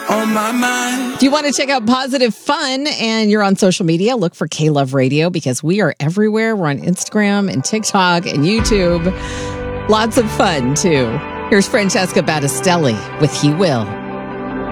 on my mind. If you want to check out Positive Fun and you're on social media, look for K-Love Radio because we are everywhere. We're on Instagram and TikTok and YouTube. Lots of fun, too. Here's Francesca Battistelli with He Will.